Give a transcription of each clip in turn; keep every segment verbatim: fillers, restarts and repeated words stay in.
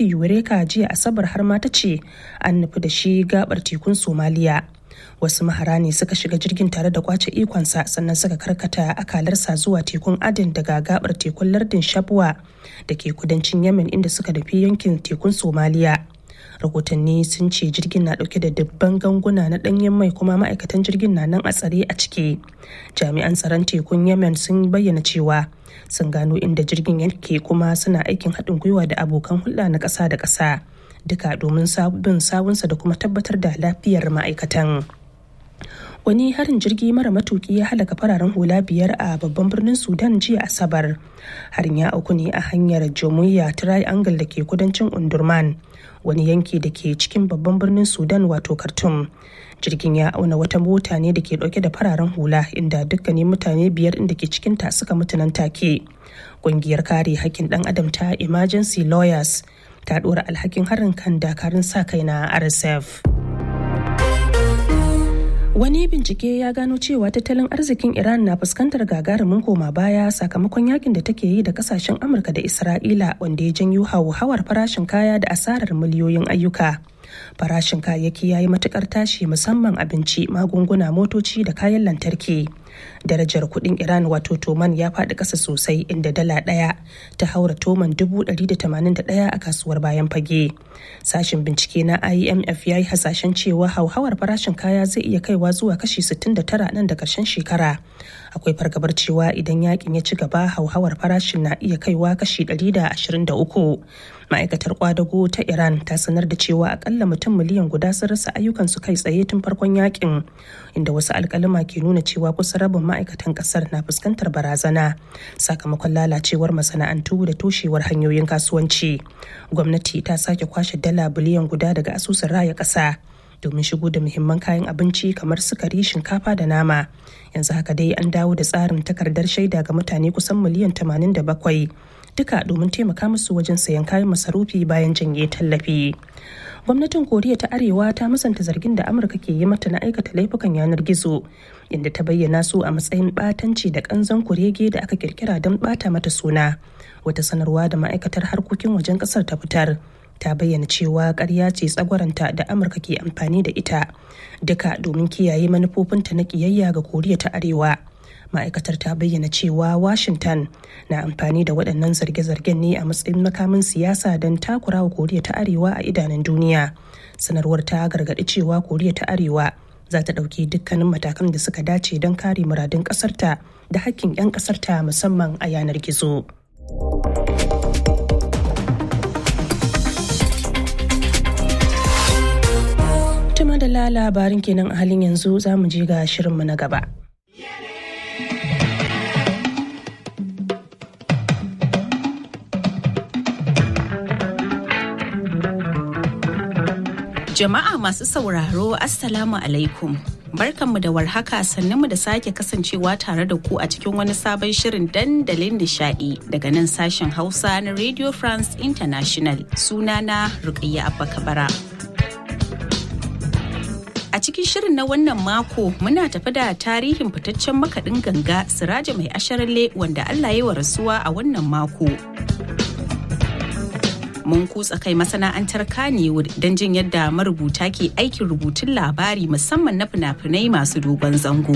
masarufi Eureka jiya Asabar har ma ta ce an nufi da shi gabar tekun Somaliya. Wasu mahara ne suka shiga jirgin tare da kwace ikonsa sannan suka karkata akalarsa zuwa tekun Aden daga gabar tekun lardin Shabwa da ke kudancin Yemen inda suka nufi yankin tekun Somaliya. Rahotanni sun ce jirgin na dauke da dubban ganguna na danyen mai kuma ma'aikatan jirgin na nan a tsare a ciki. Jami'an tsaron tekun Yemen sun bayyana cewa sun gano inda jirgin yake kuma suna aikin haɗin gwiwa da abokan hulɗa na ƙasa da ƙasa duka domin bin sawunsa da kuma tabbatar da lafiyar ma'aikatan. Wani harin jirgi mara matuki ya halaka fararen hula biyar a babban birnin Sudan jiya Asabar. Harin ya auku ne a hanyar Jamhuriya Triangle da ke kudancin Undurman, wani yanki da ke cikin babban birnin Sudan wato Khartoum. Jirgin ya auna wata mota ne da ke dauke da fararen hula inda dukkanin mutane biyar inda ke cikinta suka mutu nan take. Ƙungiyar kare hakkin ɗan adam ta Emergency Lawyers ta ɗora alhakin harin kan dakarun sa kai na R S F. Wani bincike ya gano cewa tattalin arzikin Iran na fuskantar gagarumin koma baya sakamakon yakin da take yi da kasashen Amurka da Isra'ila wanda ya janyo hauhawar farashin kaya da asarar miliyoyin ayyuka. Farashin kayayyaki ya yi matukar tashi musamman abinci, magunguna, motoci da kayan lantarki. Darajar kuɗin Iran wato toman ya faɗi ƙasa sosai inda dala ɗaya ta haura toman dubu ɗari da tamanin da ɗaya a kasuwar bayan fage. Sashen bincike na I M F ya yi hasashen cewa hauhawar farashin kaya zai iya kaiwa zuwa kashi sittin da tara nan da ƙarshen shekara. Akwai fargabar cewa idan yakin ya ci gaba hauhawar farashin na iya kaiwa kashi ɗari da ashirin da uku. Ma'aikatar kwadago ta Iran ta sanar da cewa akalla mutum miliyan guda sun rasa ayyukansu kai tsaye tun farkon yakin, inda wasu alkalima ke nuna cewa kusa rabin ma'aikatan kasar na fuskantar barazana sakamakon lalacewar masana'antu da toshewar hanyoyin kasuwanci. Gwamnati ta sake kwashe dala biliyan guda daga asusun raya ƙasa domin shigo da muhimman kayan abinci kamar sukari, shinkafa da nama. Yanzu haka dai an dawo da tsarin takardar shaida ga mutane kusan miliyan tamanin da bakwai. Duka domin taimaka musu wajen sayan kayan masarufi bayan janye tallafi. Gwamnatin Koriya ta Arewa ta musanta zargin da Amurka ke yi mata na aikata laifukan yanar gizo, inda ta bayyana su a matsayin batanci da kanzon kurege da aka kirkira don bata mata suna. Wata sanarwa da ma'aikatar harkokin wajen kasar ta fitar ta bayyana cewa ƙarya ce tsagwaranta da Amurka ke amfani da ita, duka domin kiyaye manufofinta na ƙiyayya ga Koriya ta Arewa. Ma'aikatar ta bayyana cewa Washington na amfani da waɗannan zarge-zargen ne a matsayin makamin siyasa don takurawa Koriya ta Arewa a idanun duniya. Sanarwar ta gargaɗi cewa Koriya ta Arewa za ta ɗauki dukkanin matakan da suka dace don kare muradun ƙasarta da hakkin 'yan ƙasarta musamman a yanar gizo. Tuma da labarin kenan a halin yanzu za mu je ga shirinmu na gaba. Jama'a masu sauraro, Assalamu alaikum. Barkanmu da warhaka, sannunmu da sake kasancewa tare da ku a cikin wani sabon shirin dandalin nishadi daga nan sashen Hausa na Radio France International. Sunana Rukayya Abba Kabara. A cikin shirin na wannan mako muna tafi da tarihin fitaccen makaɗin ganga Siraja Mai Asharalle wanda Allah ya wa rasuwa a wannan mako. Mun kutsa kai masana'antar Kannywood don jin yadda marubuta ke aikin rubutun labari musamman na fina-finai masu dogon zango.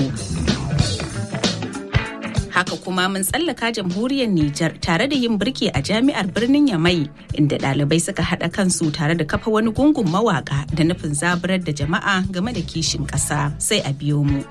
Haka kuma mun tsallaka jamhuriyar Nijar tare da yin birki a jami'ar birnin Yamai inda ɗalibai suka haɗa kansu tare da kafa wani gungun mawaka da nufin zaburar da jama'a game da kishin ƙasa. Sai a biyo mu.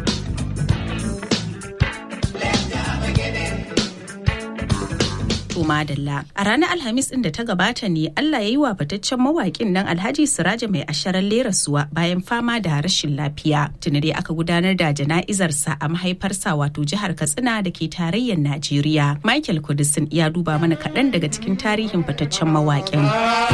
Madalla. A ranar Alhamis ɗin da ta gabata ne Allah ya yi wa fitaccen mawaƙin nan Alhaji Siraja Mai Asharalle rasuwa bayan fama da rashin lafiya. Tuni dai aka gudanar da jana'izarsa a mahaifarsa wato jihar Katsina da ke tarayyar Najeriya. Michael Kudisin ya duba mana kaɗan daga cikin tarihin fitaccen mawaƙin.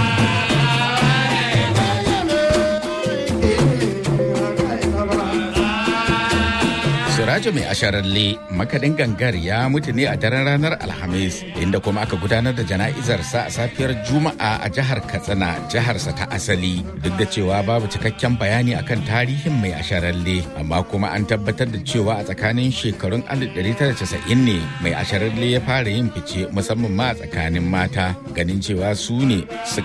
Siraja Mai Asharalle makaɗin gangar ya mutu ne a daren ranar Alhamis, inda kuma aka gudanar da jana'izarsa a safiyar Juma'a a jihar Katsina, jiharsa ta asali. Duk da cewa babu cikakken bayani akan tarihin Mai Asharalle, amma kuma an tabbatar da cewa a tsakanin shekarun alif ɗari tara casa'in ne Mai Asharalle ya fara yin fice musamman ma a tsakanin mata, ganin cewa su ne